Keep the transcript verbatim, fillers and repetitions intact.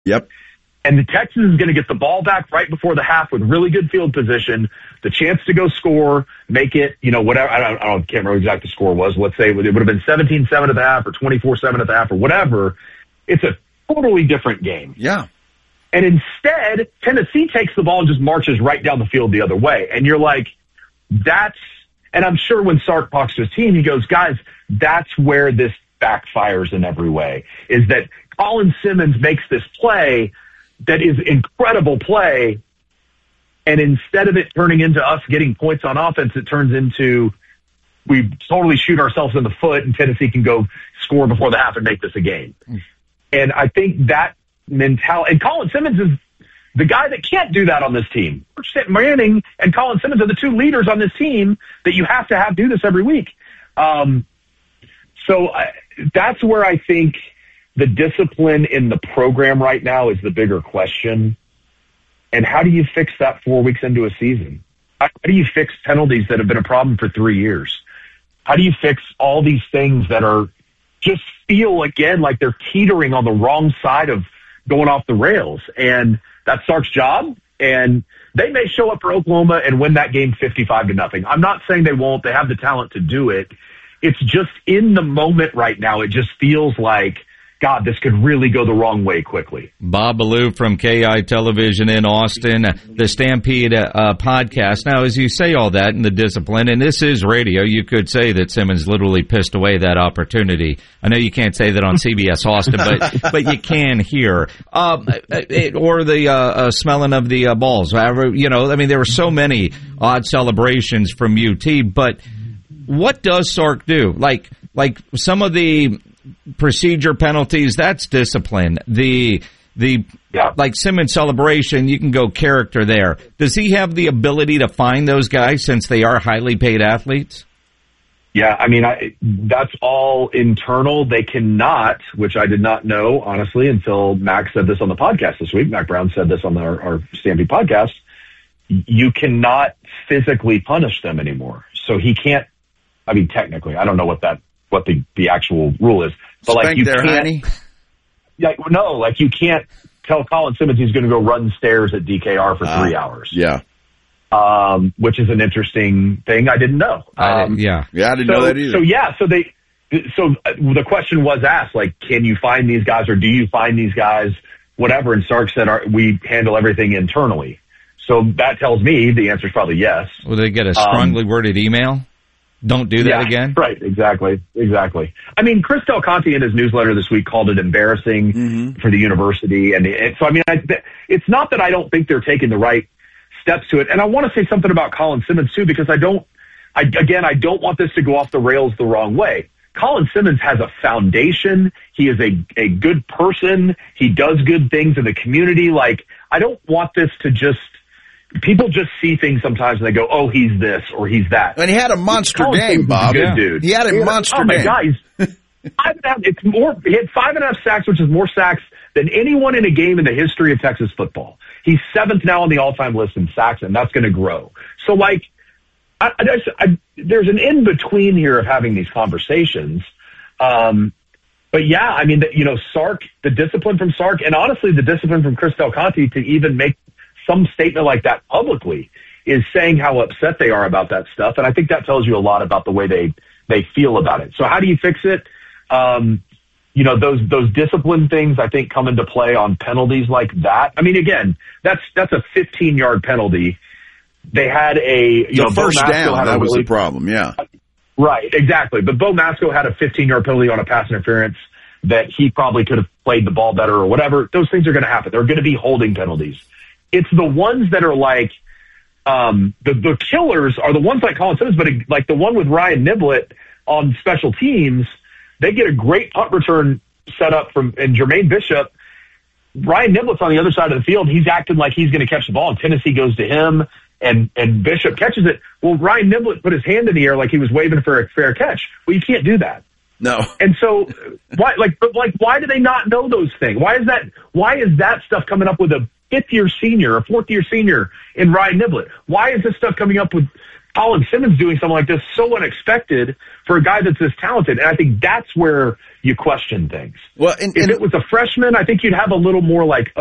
Yep. And the Texas is going to get the ball back right before the half with really good field position, the chance to go score, make it, you know, whatever. I don't, I don't can't remember exactly the score was. Let's say it would have been seventeen seven at the half or twenty-four seven at the half or whatever. It's a totally different game. Yeah. And instead, Tennessee takes the ball and just marches right down the field the other way. And you're like, that's, and I'm sure when Sark talks to his team, he goes, guys, that's where this backfires in every way, is that Colin Simmons makes this play that is incredible play, and instead of it turning into us getting points on offense, it turns into we totally shoot ourselves in the foot, and Tennessee can go score before the half and make this a game. Mm. And I think that mentality, and Colin Simmons is the guy that can't do that on this team. Manning and Colin Simmons are the two leaders on this team that you have to have do this every week. Um, so I, that's where I think the discipline in the program right now is the bigger question. And how do you fix that four weeks into a season? How do you fix penalties that have been a problem for three years? How do you fix all these things that are just feel, again, like they're teetering on the wrong side of going off the rails? And that's Sark's job. And they may show up for Oklahoma and win that game fifty-five to nothing. I'm not saying they won't. They have the talent to do it. It's just in the moment right now, it just feels like, God, this could really go the wrong way quickly. Bob Ballou from K I Television in Austin, the Stampede uh, podcast. Now, as you say all that in the discipline, and this is radio, you could say that Simmons literally pissed away that opportunity. I know you can't say that on C B S Austin, but but you can hear. Um, it, or the uh, uh, smelling of the uh, balls. You know, I mean, there were so many odd celebrations from U T, but what does Sark do? Like, like some of the procedure penalties, that's discipline. The the yeah. like Simmons celebration, you can go character there. Does he have the ability to find those guys since they are highly paid athletes? Yeah, I mean, I, that's all internal. They cannot, which I did not know, honestly, until Mac said this on the podcast this week. Mac Brown said this on our, our Stampede podcast. You cannot physically punish them anymore. So he can't, I mean, technically, I don't know what that, what the, the actual rule is. But Spank like you there, can't, honey. Yeah, no, like you can't tell Colin Simmons he's going to go run stairs at D K R for uh, three hours. Yeah. Um, which is an interesting thing I didn't know. Um, uh, yeah. Yeah, I didn't so, know that either. So yeah, so they, so the question was asked, like, can you find these guys or do you find these guys, whatever? And Sark said, Our, we handle everything internally. So that tells me the answer is probably yes. Will they get a strongly um, worded email? Don't do that yeah, again? Right, exactly, exactly. I mean, Chris Del Conte in his newsletter this week called it embarrassing mm-hmm. for the university. And it, so, I mean, I, it's not that I don't think they're taking the right steps to it. And I want to say something about Colin Simmons, too, because I don't, I, again, I don't want this to go off the rails the wrong way. Colin Simmons has a foundation. He is a, a good person. He does good things in the community. Like, I don't want this to just, people just see things sometimes and they go, oh, he's this or he's that. And he had a monster Colin game, Bob. Good yeah. dude. He had a he monster oh, game. Oh, my God. Five and a half, it's more, he had five and a half sacks, which is more sacks than anyone in a game in the history of Texas football. He's seventh now on the all-time list in sacks, and that's going to grow. So, like, I, I, I, there's an in-between here of having these conversations. Um, but, yeah, I mean, the, you know, Sark, the discipline from Sark, and honestly the discipline from Chris Del Conte to even make some statement like that publicly is saying how upset they are about that stuff. And I think that tells you a lot about the way they, they feel about it. So how do you fix it? Um, you know, those, those discipline things, I think, come into play on penalties like that. I mean, again, that's, that's a fifteen yard penalty. They had a, you the know, first Bo Masco down. had That a was really, the problem. Yeah. Right. Exactly. But Bo Masco had a fifteen yard penalty on a pass interference that he probably could have played the ball better or whatever. Those things are going to happen. They're going to be holding penalties. It's the ones that are like, um, the, the killers are the ones like Colin Simmons, but like the one with Ryan Niblett on special teams. They get a great punt return set up from, and Jermaine Bishop, Ryan Niblett's on the other side of the field. He's acting like he's going to catch the ball, and Tennessee goes to him, and, and Bishop catches it. Well, Ryan Niblett put his hand in the air like he was waving for a fair catch. Well, you can't do that. No. And so, why, like, but like, why do they not know those things? Why is that, why is that stuff coming up with a fifth year senior, a fourth year senior in Ryan Niblett? Why is this stuff coming up with Colin Simmons doing something like this so unexpected for a guy that's this talented. And I think that's where you question things. Well, and, if and, it was a freshman, I think you'd have a little more like,